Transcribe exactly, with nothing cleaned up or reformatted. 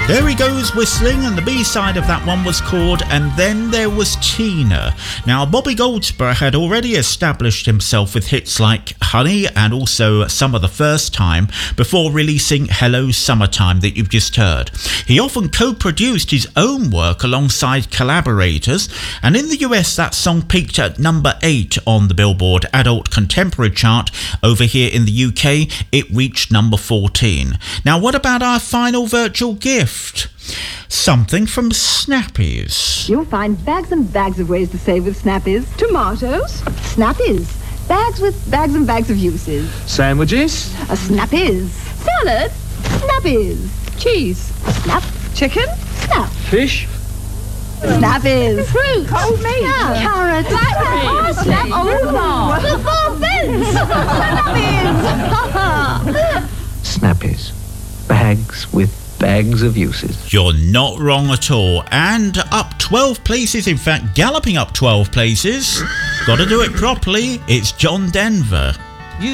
There he goes whistling, and the B-side of that one was called And Then There Was Tina. Now, Bobby Goldsboro had already established himself with hits like Honey and also Summer the First Time before releasing Hello Summertime that you've just heard. He often co-produced his own work alongside collaborators, and in the U S that song peaked at number eight on the Billboard Adult Contemporary chart. Over here in the U K, it reached number fourteen. Now, what about our final virtual gift? Something from Snappies. You'll find bags and bags of ways to save with Snappies. Tomatoes. Snappies. Bags with bags and bags of uses. Sandwiches. A Snappies. Salad. Snappies. Cheese. Snap. Chicken. Snap. Fish. Snappies. Fruit. Cold meat. Carrots. Blackberries. Snap. Oh, the full fence. Snappies. Snappies. Bags with bags of uses. You're not wrong at all. And up twelve places, in fact, galloping up twelve places. Gotta do it properly. It's John Denver.